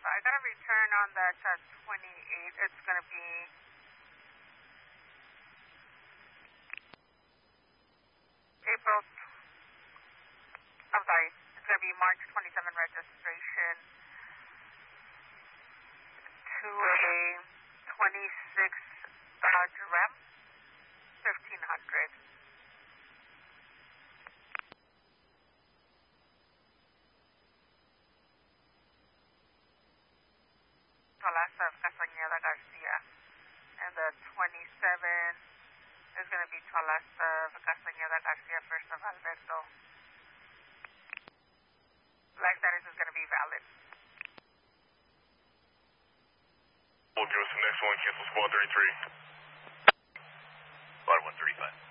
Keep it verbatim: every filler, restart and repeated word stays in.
I got a return on that uh, twenty-eight. It's going to be April, I'm sorry, it's going to be March twenty-seventh registration to a twenty-six Dodge Ram, fifteen hundred. Tolasa Castañeda Garcia. And the twenty-seven is going to be Tolasa Castañeda Garcia, First of Alberto. Life status is going to be valid. We'll give us the next one, cancel squad thirty-three. Squad one thirty-five.